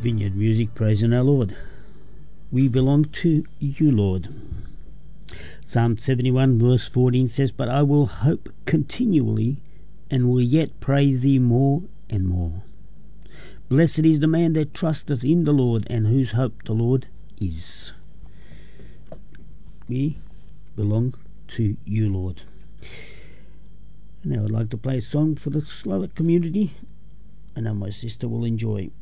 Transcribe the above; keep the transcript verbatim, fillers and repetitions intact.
Vineyard Music, praising our Lord. We belong to you, Lord. Psalm seventy-one verse fourteen says, "But I will hope continually, and will yet praise thee more and more. Blessed is the man that trusteth in the Lord, and whose hope the Lord is." We belong to you, Lord. Now I'd like to play a song for the Slovak community. I know my sister will enjoy.